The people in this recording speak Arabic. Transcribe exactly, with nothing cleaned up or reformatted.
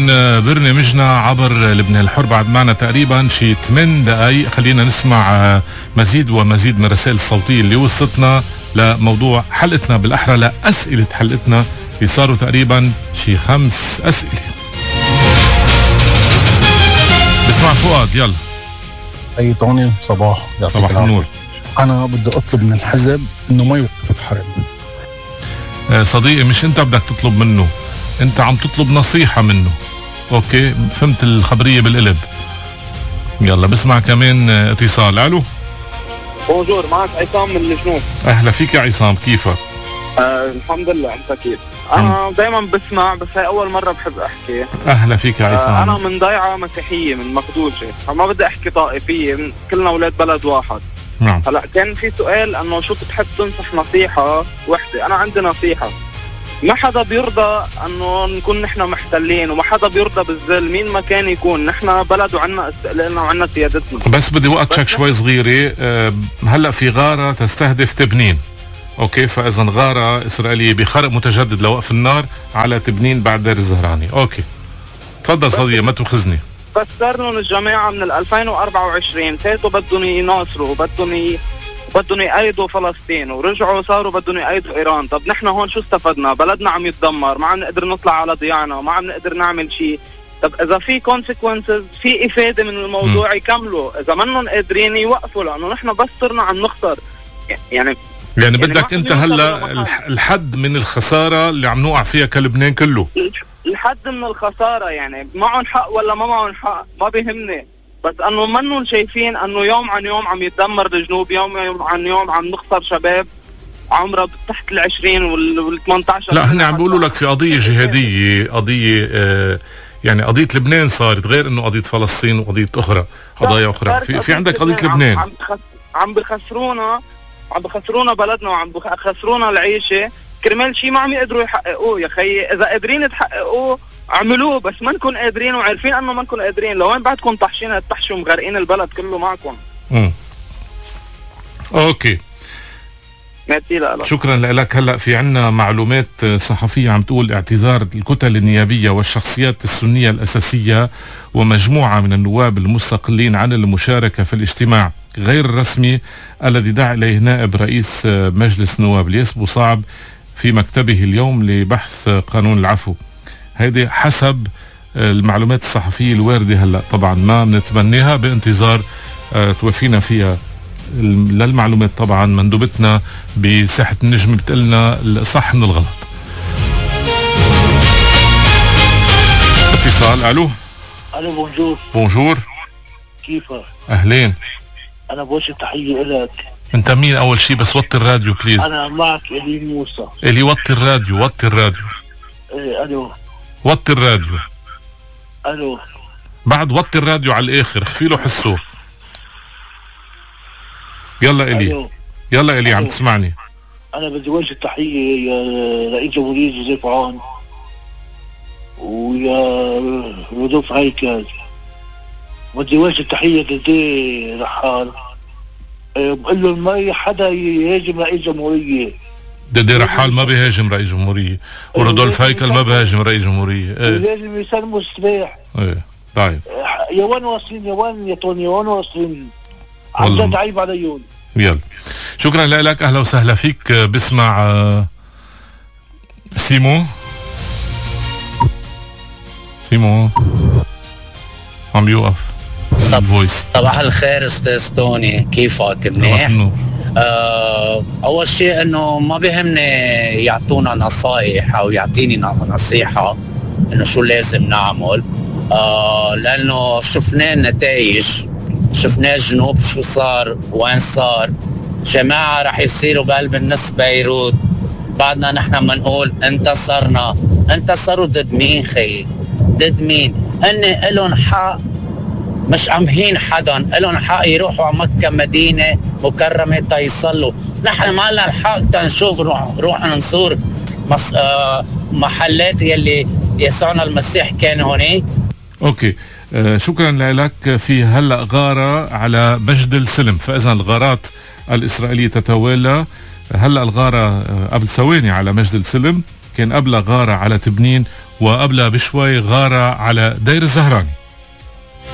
ختام برنامجنا عبر لبنان الحر. بعد معنا تقريبا شي ثمان دقائق، خلينا نسمع مزيد ومزيد من الرسائل الصوتية اللي وصلتنا لموضوع حلقتنا، بالأحرى لأسئلة حلقتنا اللي صاروا تقريبا شي خمس أسئلة. بسمع فؤاد، يلا. أي طوني صباح. صباح النور. أنا بدي أطلب من الحزب إنه ما يوقف الحرب. صديقي، مش انت بدك تطلب منه، انت عم تطلب نصيحة منه. اوكي، فهمت الخبرية بالقلب. يلا بسمع كمان اتصال. الو. بونجور، معك عصام من الجنوب. اهلا فيك يا عصام، كيفك؟ آه الحمد لله، انت كيف؟ انا دايما بسمع، بس هاي اول مرة بحب احكي. اهلا فيك يا عصام. آه انا من ضيعة مسيحية من مقدوشة، ما بدي احكي طائفية، كلنا اولاد بلد واحد. نعم. هلا كان في سؤال انه شو بتحب تنصح نصيحة وحدة. انا عندي نصيحة، ما حدا بيرضى انه نكون نحن محتلين، وما حدا بيرضى بالذل مين ما كان يكون. نحن بلد وعنا استقلالنا وعنا سيادتنا. بس بدي وقتك شوي صغيرة. أه هلا في غارة تستهدف تبنين، اوكي، فاذا غارة اسرائيلية بخرق متجدد لوقف النار على تبنين بعد دير الزهراني. اوكي تفضل صديقي، ما تأخذني. فسرنهم الجماعة من ألفين وأربعة وعشرين فاتوا بدهم يناصروا، بدهم بدهم يأيدوا فلسطين، ورجعوا صاروا بدهم يأيدوا إيران. طب نحن هون شو استفدنا؟ بلدنا عم يتدمر، ما عم نقدر نطلع على ضياعنا، ما عم نقدر نعمل شيء. طب إذا في consequences، في إفادة من الموضوع، م. يكملوا. إذا منهم قادرين يوقفوا، لأنه نحن بس صرنا عم نخسر. يعني يعني بدك انت هلا الحد من الخسارة اللي عم نوقع فيها كلبنان كله. الحد من الخسارة، يعني معهم حق ولا ما معهم حق ما بيهمني، بس انه منهم شايفين انه يوم عن يوم عم يتدمر الجنوب، يوم عن يوم عم نخسر شباب عمره تحت العشرين والثمانية عشر. لا، هن عم بيقولوا لك في قضية جهادية، قضية آه يعني قضية لبنان صارت غير انه قضية فلسطين وقضية اخرى، قضايا اخرى. في, في عندك قضية لبنان. عم, عم بخسرونا عم بخسرونا بلدنا، وعم بخسرونا العيشة كرمال شيء ما عم يقدروا يحققوه. يا خيي اذا قادرين تحققوه اعملوه، بس ما نكون قادرين وعارفين انه ما نكون قادرين. لوين بعدكم طحشين الطحش ومغرقين البلد كله معكم. امم اوكي، شكرا لك. هلا في عنا معلومات صحفية عم تقول اعتذار الكتل النيابية والشخصيات السنية الأساسية ومجموعة من النواب المستقلين عن المشاركة في الاجتماع غير الرسمي الذي دعا إليه نائب رئيس مجلس النواب ليسبو صعب في مكتبه اليوم لبحث قانون العفو. هذه حسب المعلومات الصحفية الواردة هلا، طبعا ما بنتمناها، بانتظار توفينا فيها للمعلومات. طبعا مندوبتنا بساحة النجم بتقلنا الصح من الغلط. اتصال. الو. الو بونجور. بونجور، كيفك؟ اهلين. انا بوجه تحية لك. انت مين اول شي؟ بس وطي الراديو بليز. انا معك الي موسى. الي وطي الراديو، وطي الراديو. ايه الو. وطي الراديو. الو. بعد وطي الراديو على الاخر، اخفي له حسه. يلا الي. يلا الي، عم تسمعني؟ انا بدي وجه تحية يا رئيس جمهورية جوزيف عون ويا رودولف هيكل. بدي وجه تحية لدي رحال، بقول لهم ما حدا يهاجم رئيس جمهورية. دي رحال ما بيهاجم رئيس جمهورية، ورودولف هيكل ما بيهاجم رئيس جمهورية. ايه. لازم يسلموا السلاح. ايه طيب. يا وين واصلين، يا وين يا توني، يا وين واصلين؟ عم جد عيب عليهم. يلا شكرا لك، اهلا وسهلا فيك. بسمع سيمو. سيمو عم يوقف الفويس. صباح الخير استاذ توني، كيفك؟ منيح. آه اول شيء انه ما بيهمني يعطونا نصائح او يعطيني نصيحة انه شو لازم نعمل، آه لانه شفنا النتائج، شفنا الجنوب شو صار وين صار. جماعة رح يصيروا بقلب النص بيروت، بعدنا نحن منقول انتصرنا. انتصروا ضد مين خيي؟ ضد مين؟ هن إلهم حق، مش عمهين حدا، إلهم حق يروحوا على مكة مدينة مكرمة تيصلوا. نحن ما لنا الحق تنشوف روح, روح ننصور مص... آه محلات يلي يسوعنا المسيح كان هناك. اوكي آه شكرا لك. في هلا غارة على مجد السلم، فإذا الغارات الإسرائيلية تتوالى. هلا الغارة آه قبل ثواني على مجد السلم كان قبلها غارة على تبنين، وقبلها بشوي غارة على دير الزهراني.